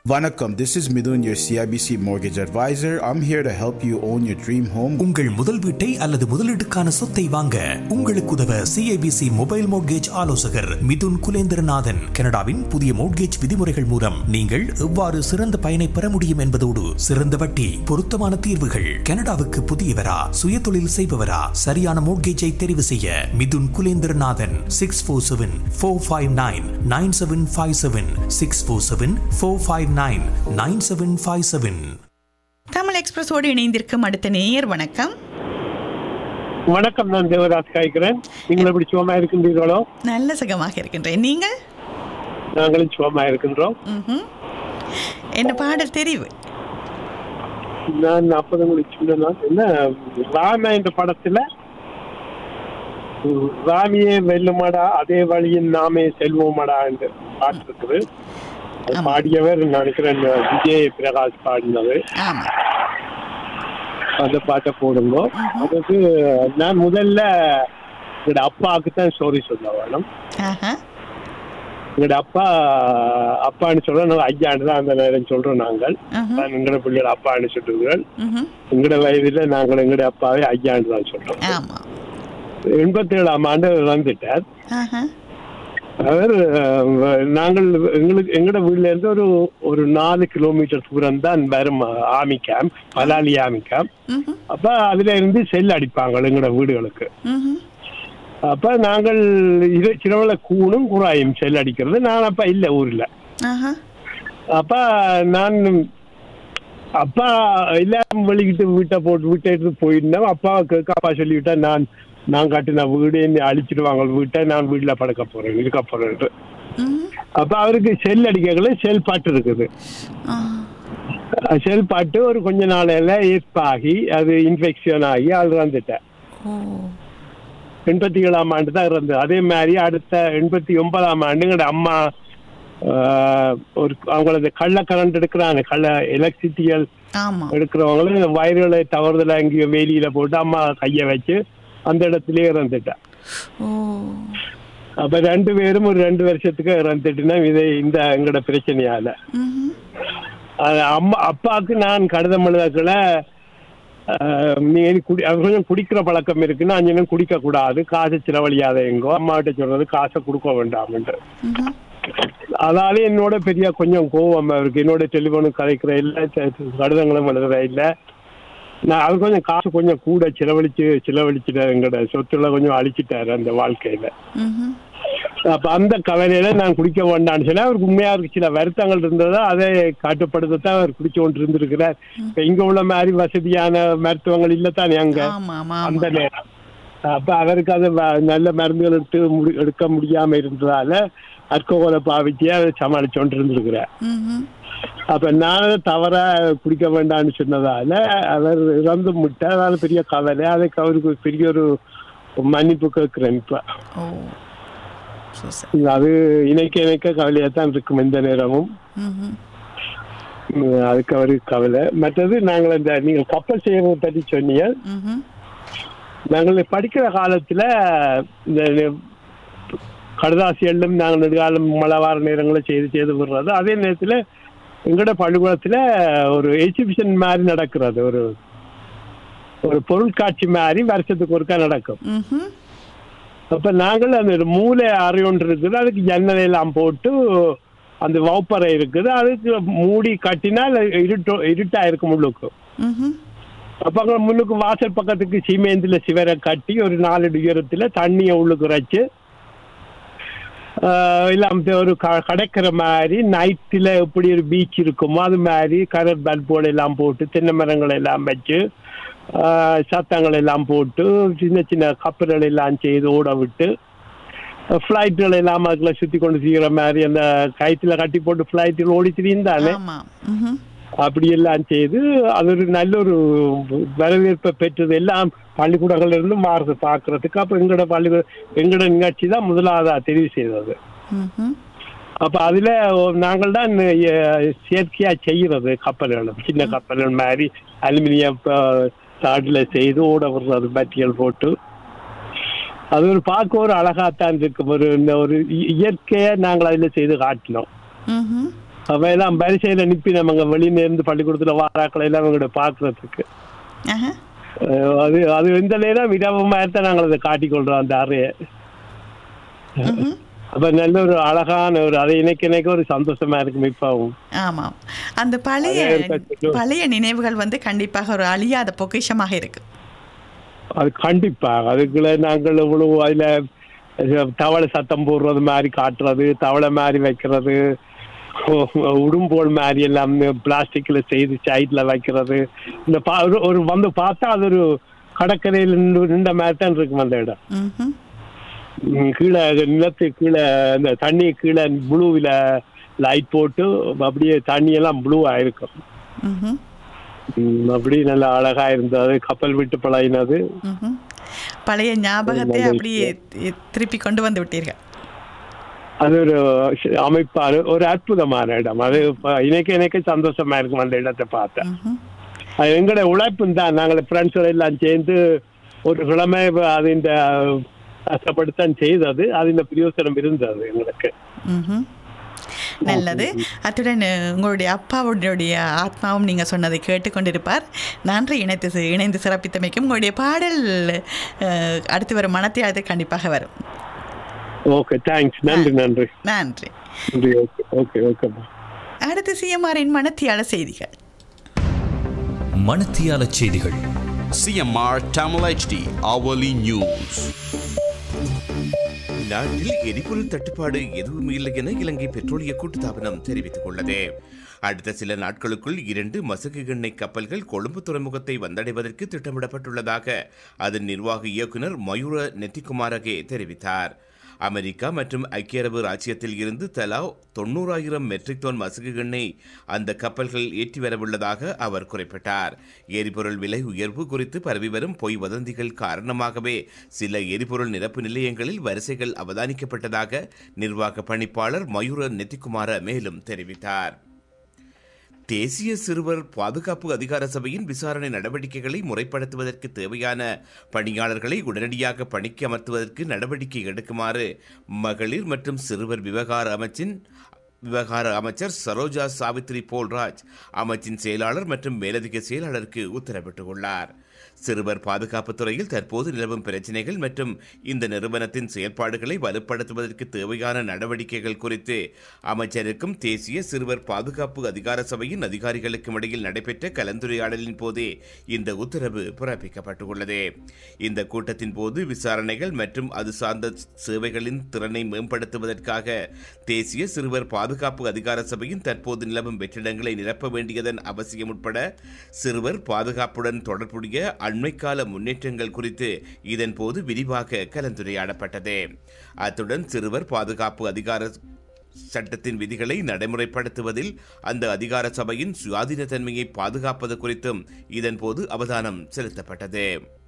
Vanakkam, this is Midun, your CIBC mortgage advisor. I'm here to help you own your dream home. உங்கள் முதல் வீட்டை அல்லது முதலீட்டுக்கான சொத்தை வாங்க உங்களுக்கு உதவ CIBC மொபைல் மோட்கேஜ் ஆலோசகர் மிதுன் குலேந்திரநாதன். கனடாவின் புதிய மோட்கேஜ் விதிமுறைகள் மூலம் நீங்கள் எவ்வாறு சிறந்த பயனை பெற முடியும் என்பதோடு சிறந்த வட்டி, பொருத்தமான தீர்வுகள். கனடாவுக்கு புதியவரா, சுயதொழில் செய்பவரா, சரியான மோட்கேஜை தெரிவு செய்ய மிதுன் குலேந்திரநாதன் 647-459-9757 647-459-9757. தமிழ் எக்ஸ்பிரஸோடு இணைந்திருக்கும் அடுத்த நேயர். வணக்கம். வணக்கம், நான் தேவராஜ் காய்க்கிறேன். நீங்கள் எப்படி சுகமா இருக்கின்றீர்களோ? நல்ல சுகமாக இருக்கின்றேன். நீங்கள்? நாங்களும் சுகமா இருக்கின்றோம். என்ன பாடல் தெரிவு? நான் அப்பதான் உங்களுக்கு சொன்னேன், என்ன ராம என்ற படத்துல ராமியே வெல்லுமாடா அதே வழியின் நாமே செல்வோமாடா என்று பாட்டு இருக்குது. பாடியவர் நினைக்கிறேன் விஜய் பிரகாஷ் பாடினது. அந்த பாட்டை போடுங்க. அதுக்கு நான் முதல்ல எங்களோட அப்பாவுக்கு தான் ஸ்டோரி சொல்ல வேணும். எங்களோட அப்பான்னு சொல்றோம், நாங்கள் ஐயாண்டு தான் அந்த நேரம் சொல்றோம். நாங்கள் எங்களோட பிள்ளைகள் அப்பான்னு சொல்றீர்கள். எங்களோட வயதுல நாங்கள் எங்களோட அப்பாவே ஐயாண்டு தான் சொல்றோம். 87ஆம் ஆண்டு வந்துட்டார் அவர். நாங்கள் எங்களோட வீட்டுல இருந்து ஒரு 4 கிலோமீட்டர் தூரம் தான் வரும் army camp, Palali army camp. அப்ப அதுல இருந்து செல் அடிப்பாங்க எங்களோட வீடுகளுக்கு. அப்ப நாங்கள் சிலவள கூணும் குறாயும் செல் அடிக்கிறது. நான் அப்ப இல்ல ஊர்ல. அப்ப நான் அப்பா எல்லாம் வெளிக்கிட்டு வீட்டை எடுத்து போயிருந்தேன். அப்பா சொல்லிவிட்டா நான் காட்டின வீடு என்ன அழிச்சிடுவாங்க, வீட்டை நான் வீட்டுல இருக்க போறேன். அப்ப அவருக்கு செல் அடிக்கல, செல் பாட்டு இருக்குது. செல் பாட்டு ஒரு கொஞ்ச நாளையில ஏற்பாகி அது இன்ஃபெக்ஷன் ஆகி அது இறந்துட்டேன். 87ஆம் ஆண்டு தான் இருந்தது. அதே மாதிரி அடுத்த 89ஆம் ஆண்டு எங்களோட அம்மா அவங்களது கள்ள கரண்ட் எடுக்கிறாங்க, கள்ள எலக்ட்ரிசிட்டியல் எடுக்கிறவங்களும் வயர்களை தவறுதல எங்கேயோ வேலியில போட்டு அம்மா கைய வச்சு அந்த இடத்துலயே இறந்துட்டா. அப்ப 2 பேரும் ஒரு 2 வருஷத்துக்கு இறந்துட்டுனா இந்த எங்களோட பிரச்சனையால. அப்பாவுக்கு நான் கடிதம் எழுதக்குள்ள கொஞ்சம் குடிக்கிற பழக்கம் இருக்குன்னா அஞ்சனும் குடிக்க கூடாது, காசு செலவழியாத எங்கோ, அம்மாவிட்ட சொல்றது காசை கொடுக்க வேண்டாம் என்று. அதால என்னோட பெரிய கொஞ்சம் கோவம் இருக்கு. என்னோட டெலிபோனு கதைக்கிற இல்ல, கடிதங்களும் எழுதுற இல்ல. நான் அது கொஞ்சம் காசு கொஞ்சம் கூட செலவழிச்சுட்டேன். எங்களோட சொத்துல கொஞ்சம் அழிச்சிட்டாரு அந்த வாழ்க்கையில. அப்ப அந்த கவலையில நான் குடிக்க வேண்டான்னு சொன்னா அவருக்கு உண்மையா இருக்கு. சில வருத்தங்கள் இருந்ததா அதை கட்டுப்படுத்தத்தான் அவர் குடிச்சு கொண்டு இருந்திருக்கிறார். இப்ப இங்க உள்ள மாதிரி வசதியான மருத்துவங்கள் இல்லத்தானே அங்க அந்த நேரம். அப்ப அவருக்கு அது நல்ல மருந்துகள் எடுக்க முடியாம இருந்ததால அல்கோஹோலை பாவிச்சு அதை சமாளிச்சு கொண்டு இருந்திருக்கிறார். அப்ப நானும் தவறா குடிக்க வேண்டாம்னு சொன்னதால அவர் இறந்து விட்டார். அதனால பெரிய கவலை. அதுக்கு அவருக்கு பெரிய ஒரு மன்னிப்பு கேட்கிறேன். இப்ப அது இணைக்க கவலையாத்தான் இருக்கும் இந்த நேரமும். அதுக்கு அவருக்கு கவலை. மற்றது நாங்கள் இந்த நீங்க கப்பல் செய்ய பற்றி சொன்னீங்க. நாங்கள் படிக்கிற காலத்துல இந்த கடதாசியெல்லாம் நாங்கள் நெடுகாலம் மழை வார நேரங்களை செய்து விடுறது. அதே நேரத்துல எங்களோட பள்ளிக்கூடத்துல ஒரு எக்ஸிபிஷன் மாதிரி நடக்கிறது. ஒரு பொருட்காட்சி மாதிரி வருஷத்துக்கு ஒருக்கா நடக்கும். அப்ப நாங்கள் அந்த மூளை அறை ஒன்று இருக்குது, அதுக்கு ஜன்னலை எல்லாம் போட்டு அந்த வகுப்பறை இருக்குது, அதுக்கு மூடி கட்டினால் இருட்டா இருக்கும் உள்ளுக்கு. அப்ப அங்க முன்னுக்கு வாசல் பக்கத்துக்கு சிமெண்ட்ல சிவரை கட்டி ஒரு 4 உயரத்துல தண்ணியை உள்ளுக்கு வச்சு எல்லாம் ஒரு கடற்கரை மாதிரி நைட்டில் எப்படி ஒரு பீச் இருக்குமோ அது மாதிரி கரண்ட் பல்போடு எல்லாம் போட்டு தென்னை மரங்கள் எல்லாம் வச்சு சத்தங்கள் எல்லாம் போட்டு சின்ன சின்ன கப்பல்கள் எல்லாம் செய்து ஓட விட்டு ஃப்ளைட்டுகள் எல்லாம் அதுல சுற்றி கொண்டு செய்கிற மாதிரி அந்த கயிற்றுல கட்டி போட்டு ஃப்ளைட்டில் ஓடி திரிந்தானே அப்படி எல்லாம் செய்து அது ஒரு நல்ல ஒரு வரவேற்பை பெற்றது. எல்லாம் பள்ளிக்கூடங்கள்ல இருந்து மாறுது பாக்குறதுக்கு. அப்ப எங்களோட நிகழ்ச்சி தான் முதலாவதா தெரிவு செய்தது. அப்ப அதுல நாங்கள் தான் செயற்கையா செய்யறது கப்பல்கள், சின்ன கப்பல்கள் மாதிரி அலுமினியம் தாடுல செய்து ஓட விடுறது மெட்டீரியல் போட்டு. அது ஒரு பார்க்க ஒரு அழகாத்தான் இருக்கும். ஒரு இயற்கையை நாங்கள் அதுல செய்து காட்டினோம். அவ எல்லாம் வரிசையில நிப்பி நம்ம வெளியில பள்ளிக்கூடத்துல வாராக்களை எல்லாம் அவங்களோட பாக்குறதுக்கு. அது அது எந்த நேரம் விதமாகத்தான் நாங்கள் அதை காட்டிக்கொள்றோம் அந்த அறைய. அப்ப நல்ல ஒரு அழகான ஒரு அதை இணைக்க ஒரு சந்தோஷமா இருக்கும் இப்பவும். ஆமாம், அந்த பழைய நினைவுகள் கண்டிப்பாக ஒரு அழியாத பொக்கிஷமாக இருக்கு. அது கண்டிப்பாக அதுக்குள்ள நாங்கள் இவ்வளவு அதுல தவளை சத்தம் போடுறது மாதிரி காட்டுறது, தவளை மாதிரி வைக்கிறது, உடும்போல் மாதிரி எல்லாம் பிளாஸ்டிக்ல செய்து சைட்ல வைக்கிறது. இந்த ஒரு பார்த்தா அது ஒரு கடற்கரையில் நின்ற மாதிரி தான் இருக்கும் அந்த இடம். கீழே நிலத்து கீழே இந்த தண்ணி கீழே ப்ளூவில லைட் போட்டு அப்படியே தண்ணி எல்லாம் ப்ளூ ஆயிருக்கும். அப்படி நல்லா அழகா இருந்தது. கப்பல் விட்டு பழகினது பழைய ஞாபகத்தை அப்படியே திருப்பி கொண்டு வந்து விட்டீர்கள். அது ஒரு அமைப்பாரு, ஒரு அற்புதமான இடம். அது இணைக்க சந்தோஷமா இருக்கும் அந்த இடத்தை பார்த்தேன். அது எங்களோட உழைப்பு தான். நாங்கள் ஃப்ரெண்ட்ஸ் எல்லாம் சேர்ந்து ஒரு கிழமை அது இந்த கஷ்டப்படுத்தான் செய்தது. அது இந்த பிரயோசனம் இருந்தது எங்களுக்கு. நல்லது. அத்துடன் உங்களுடைய அப்பாவுடைய ஆத்மாவும் நீங்கள் சொன்னதை கேட்டுக்கொண்டிருப்பார். நன்றி இணைந்து சிறப்பித்தமைக்கும். உங்களுடைய பாடல் அடுத்து வரும் மனத்தை அது கண்டிப்பாக வரும். Okay, thanks. நன்றி நன்றி நன்றி. Okay okay. அடுத்து சிஎம்ஆரின் மனத்தியால செய்திகள். மனத்தியால செய்திகள். CMR Tamil HD hourly news. நாட்டில் எரிபொருள் தட்டுப்பாடு எதுவும் இல்லை என இலங்கை பெட்ரோலிய கூட்டுத்தாபனம் தெரிவித்துக் உள்ளது. அடுத்த சில நாட்களுக்குள் 2 மசகு எண்ணெய் கப்பல்கள் கொழும்பு துறைமுகத்தை வந்தடைவதற்கு திட்டமிடப்பட்டுள்ளதாக அதன் நிர்வாக இயக்குநர் மயூர நெத்திகுமாரகே தெரிவித்தார். அமெரிக்கா மற்றும் ஐக்கிய அரபு ராச்சியத்தில் இருந்து தலா 90,000 மெட்ரிக் டன் மசகு எண்ணெய் அந்த கப்பல்கள் ஏற்றி வரவுள்ளதாக அவர் குறிப்பிட்டார். எரிபொருள் விலை உயர்வு குறித்து பரவி வரும் பொய் வதந்திகள் காரணமாகவே சில எரிபொருள் நிரப்பு நிலையங்களில் வரிசைகள் அவதானிக்கப்பட்டதாக நிர்வாக பணிப்பாளர் மயூர நெத்திகுமார மேலும் தெரிவித்தார். தேசிய சிறுவர் பாதுகாப்பு அதிகார சபையின் விசாரணை நடவடிக்கைகளை முறைப்படுத்துவதற்கு தேவையான பணியாளர்களை உடனடியாக பணிக்கு அமர்த்துவதற்கு நடவடிக்கை எடுக்குமாறு மகளிர் மற்றும் சிறுவர் விவகார அமைச்சர் சரோஜா சாவித்ரி போல்ராஜ் அமைச்சின் செயலாளர் மற்றும் மேலதிக செயலாளருக்கு உத்தரவிட்டுள்ளார். சிறுவர் பாதுகாப்பு துறையில் தற்போது நிலவும் பிரச்சினைகள் மற்றும் இந்த நிறுவனத்தின் செயல்பாடுகளை வலுப்படுத்துவதற்கு தேவையான நடவடிக்கைகள் குறித்து அமைச்சருக்கும் தேசிய சிறுவர் பாதுகாப்பு அதிகார சபையின் அதிகாரிகளுக்கும் இடையில் நடைபெற்ற கலந்துரையாடலின் போதே இந்த உத்தரவு பிறப்பிக்கப்பட்டுள்ளது. இந்த கூட்டத்தின் போது விசாரணைகள் மற்றும் அது சார்ந்த சேவைகளின் திறனை மேம்படுத்துவதற்காக தேசிய சிறுவர் பாதுகாப்பு அதிகார சபையின் தற்போது நிலவும் வெற்றிடங்களை நிரப்ப வேண்டியதன் அவசியம் உட்பட சிறுவர் பாதுகாப்புடன் தொடர்புடைய அண்மைக்கால முன்னேற்றங்கள் குறித்து இதன் போது விரிவாக கலந்துரையாடப்பட்டது. அத்துடன் சிறுவர் பாதுகாப்பு அதிகார சட்டத்தின் விதிகளை நடைமுறைப்படுத்துவதில் அந்த அதிகார சபையின் சுயாதீன தன்மையை பாதுகாப்பது குறித்தும் இதன் போது அவதானம் செலுத்தப்பட்டது.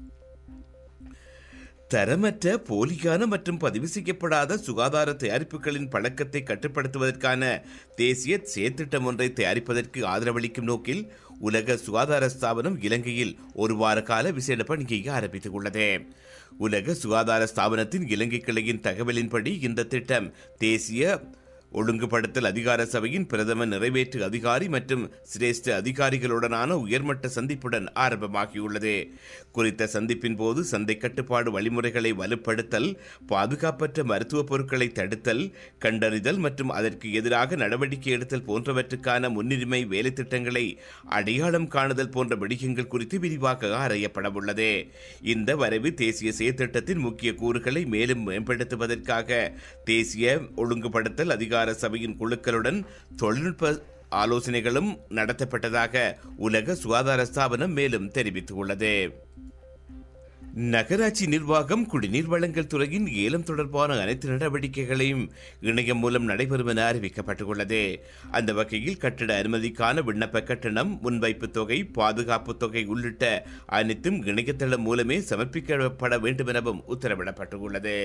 தரமற்ற, போலியான மற்றும் பதிவு செய்யப்படாத சுகாதார தயாரிப்புகளின் பழக்கத்தை கட்டுப்படுத்துவதற்கான தேசிய செயற்திட்டம் ஒன்றை தயாரிப்பதற்கு ஆதரவளிக்கும் நோக்கில் உலக சுகாதார ஸ்தாபனம் இலங்கையில் ஒரு வார கால விசேட பணியை ஆரம்பித்துள்ளது. உலக சுகாதார ஸ்தாபனத்தின் இலங்கை கிளையின் தகவலின்படி இந்த திட்டம் தேசிய ஒழுங்குபடுத்தல் அதிகார சபையின் பிரதம நிறைவேற்று அதிகாரி மற்றும் சிரேஷ்ட அதிகாரிகளுடனான உயர்மட்ட சந்திப்புடன் ஆரம்பமாகியுள்ளது. குறித்த சந்திப்பின் போது சந்தை கட்டுப்பாடு வழிமுறைகளை வலுப்படுத்தல், பாதுகாப்பற்ற மருத்துவ பொருட்களை தடுத்தல், கண்டறிதல் மற்றும் அதற்கு எதிராக நடவடிக்கை எடுத்தல் போன்றவற்றுக்கான முன்னுரிமை வேலை திட்டங்களை அடையாளம் காணுதல் போன்ற விடயங்கள் குறித்து விரிவாக ஆராயப்படவுள்ளது. இந்த வரைவு தேசிய செயற்திட்டத்தின் முக்கிய கூறுகளை மேலும் மேம்படுத்துவதற்காக தேசிய ஒழுங்குபடுத்தல் அதிகார சபையின் குழுக்களுடன் தொழில்நுட்ப ஆலோசனைகளும் நடத்தப்பட்டதாக உலக சுகாதார ஸ்தாபனம் மேலும் தெரிவித்துள்ளது. நகராட்சி நிர்வாகம் குடிநீர் வழங்கல் துறையின் ஏலம் தொடர்பான அனைத்து நடவடிக்கைகளையும் இணையம் மூலம் நடைபெறும் என அறிவிக்கப்பட்டுள்ளது. அந்த வகையில் கட்டட அனுமதிக்கான விண்ணப்ப கட்டணம், முன்வைப்பு தொகை, பாதுகாப்பு தொகை உள்ளிட்ட அனைத்தும் இணையதளம் மூலமே சமர்ப்பிக்கப்பட வேண்டும் எனவும் உத்தரவிடப்பட்டுள்ளது.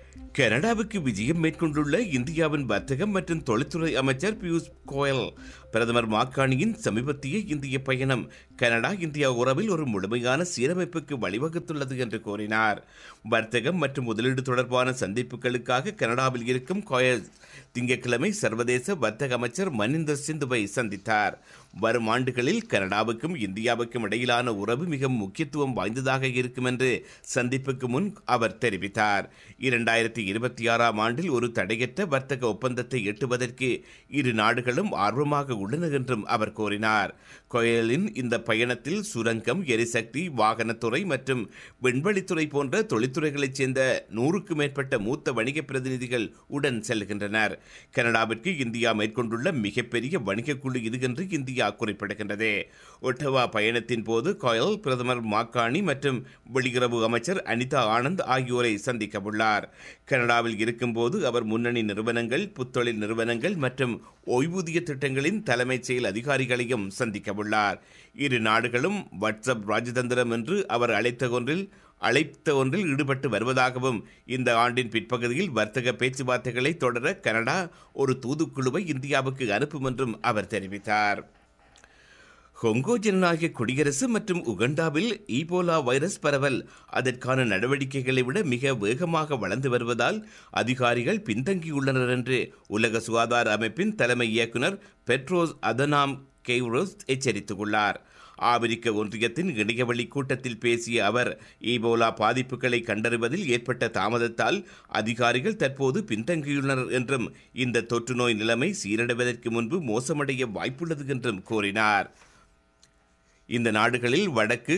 கனடாவுக்கு விஜயம் மேற்கொண்டுள்ள இந்தியாவின் வர்த்தகம் மற்றும் தொழில்துறை அமைச்சர் பியூஷ் கோயல் பிரதமர் மாக்காணியின் சமீபத்திய இந்திய பயணம் கனடா இந்தியா உறவில் ஒரு முழுமையான சீரமைப்புக்கு வழிவகுத்துள்ளது என்று கூறினார். வர்த்தகம் மற்றும் முதலீடு தொடர்பான சந்திப்புகளுக்காக கனடாவில் இருக்கும் கோயல் திங்கட்கிழமை சர்வதேச வர்த்தக அமைச்சர் மனிந்தர் சிந்துவை சந்தித்தார். வரும் ஆண்டுகளில் கனடாவுக்கும் இந்தியாவுக்கும் இடையிலான உறவு மிகவும் முக்கியத்துவம் வாய்ந்ததாக இருக்கும் என்று சந்திப்புக்கு முன் அவர் தெரிவித்தார். 2026ஆம் ஆண்டில் ஒரு தடையற்ற வர்த்தக ஒப்பந்தத்தை எட்டுவதற்கு இரு நாடுகளும் ஆர்வமாக உள்ளன என்றும் அவர் கூறினார். கோயலின் இந்த பயணத்தில் சுரங்கம், எரிசக்தி, வாகனத்துறை மற்றும் விண்வெளித்துறை போன்ற தொழில்துறைகளைச் சேர்ந்த 100க்கும் மேற்பட்ட மூத்த வணிக பிரதிநிதிகள் உடன் செல்கின்றனர். கனடாவிற்கு இந்தியா மேற்கொண்டுள்ள மிகப்பெரிய வணிக குழு இது என்று இந்தியா குறிப்பிடுகின்றது. ஒட்டவா பயணத்தின் போது கோயல் பிரதமர் மாக்காணி மற்றும் வெளியுறவு அமைச்சர் அனிதா ஆனந்த் ஆகியோரை சந்திக்க உள்ளார். கனடாவில் இருக்கும்போது அவர் முன்னணி நிறுவனங்கள், புத்தொழில் நிறுவனங்கள் மற்றும் ஓய்வூதிய திட்டங்களின் தலைமைச் செயல் அதிகாரிகளையும் சந்திக்க உள்ளார். இரு நாடுகளும் வாட்ஸ்அப் ராஜதந்திரம் என்று அவர் அழைத்த ஒன்றில் ஈடுபட்டு வருவதாகவும் இந்த ஆண்டின் பிற்பகுதியில் வர்த்தக பேச்சுவார்த்தைகளை தொடர கனடா ஒரு தூதுக்குழுவை இந்தியாவுக்கு அனுப்பும் என்றும் அவர் தெரிவித்தார். கொங்கோ ஜனநாயக குடியரசு மற்றும் உகண்டாவில் ஈபோலா வைரஸ் பரவல் அதற்கான நடவடிக்கைகளை விட மிக வேகமாக வளர்ந்து வருவதால் அதிகாரிகள் பின்தங்கியுள்ளனர் என்று உலக சுகாதார அமைப்பின் தலைமை இயக்குனர் பெட்ரோஸ் அதனாம் கெய்ரோஸ் எச்சரித்துள்ளார். ஆப்பிரிக்க ஒன்றியத்தின் இணையவழி கூட்டத்தில் பேசிய அவர் ஈபோலா பாதிப்புகளை கண்டறிவதில் ஏற்பட்ட தாமதத்தால் அதிகாரிகள் தற்போது பின்தங்கியுள்ளனர் என்றும் இந்த தொற்று நோய் நிலைமை சீரடைவதற்கு முன்பு மோசமடைய வாய்ப்புள்ளது என்றும் கூறினார். இந்த நாடுகளில் வடக்கு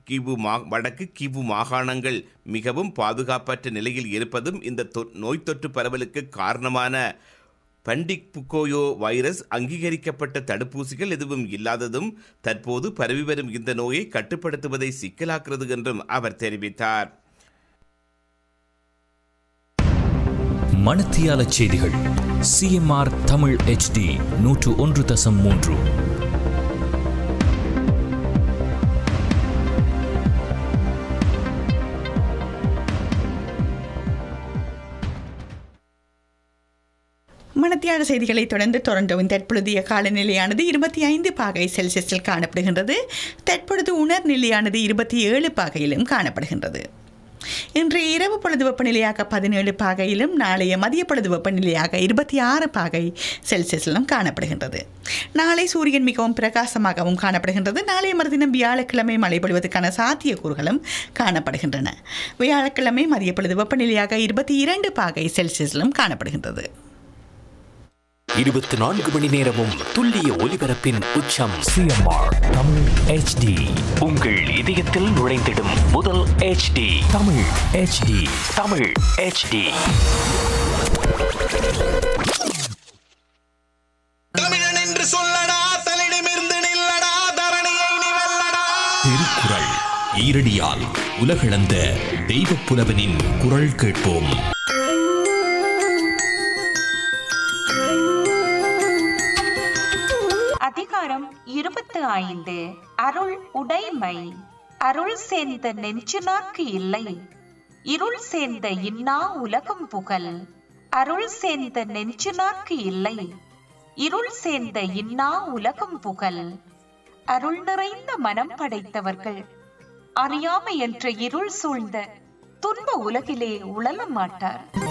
கிவு மாகாணங்கள் மிகவும் பாதுகாப்பற்ற நிலையில் இருப்பதும் இந்த நோய் தொற்று பரவலுக்கு காரணமான பண்டிக் புக்கோயோ வைரஸ் அங்கீகரிக்கப்பட்ட தடுப்பூசிகள் எதுவும் இல்லாததும் தற்போது பரவி வரும் இந்த நோயை கட்டுப்படுத்துவதை சிக்கலாக்குறது என்றும் அவர் தெரிவித்தார். மணத்தியால செய்திகள் CMR தமிழ் HD 101.3. மணத்தியால செய்திகளை தொடர்ந்து டொரண்டோவின் தற்பொழுதைய காலநிலையானது 25 பாகை செல்சியஸில் காணப்படுகின்றது. தற்பொழுது உணர்நிலையானது 27 பாகையிலும் காணப்படுகின்றது. இன்றைய இரவு பொழுது வெப்பநிலையாக 17 பாகையிலும் நாளைய மதிய பொழுது வெப்பநிலையாக 26 பாகை செல்சியஸிலும் காணப்படுகின்றது. நாளை சூரியன் மிகவும் பிரகாசமாகவும் காணப்படுகின்றது. நாளைய மறுதினம் வியாழக்கிழமை மழை பொழிவதற்கான சாத்தியக்கூறுகளும் காணப்படுகின்றன. வியாழக்கிழமை மதிய பொழுது வெப்பநிலையாக 22 பாகை செல்சியஸிலும் காணப்படுகின்றது. 24 மணி நேரமும் துல்லிய ஒலிபரப்பின் உச்சம் CMR தமிழ் HD. உங்கள் இதயத்தில் நுழைந்திடும் முதல் HD Tamil HD. Tamil HD. தமிழன் என்று சொல்லடா, தலிடமிருந்து நில்லடா, தரணியை நீ வெல்லடா. திருக்குறள் ஈரடியால் உலகளந்த தெய்வப் புலவனின் குரல் கேட்போம். அதிகாரம் 25. அருள் உடைமை. அருள் சேர்ந்த நெஞ்சினார்க்கு இல்லை, இருள் சேர்ந்த இன்னா உலகம் புகழ். அருள் சேர்ந்த நெஞ்சினார்க்கு இல்லை, இருள் சேர்ந்த இன்னா உலகம் புகழ். அருள் நிறைந்த மனம் படைத்தவர்கள் அறியாமை என்ற இருள் சூழ்ந்த துன்ப உலகிலே உழல மாட்டார்.